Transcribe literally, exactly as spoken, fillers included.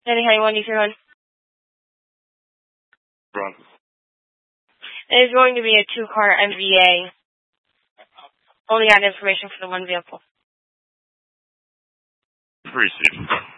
Danny, how you want to use your hood? Run. It is going to be a two-car M V A. Only got information for the one vehicle. Received.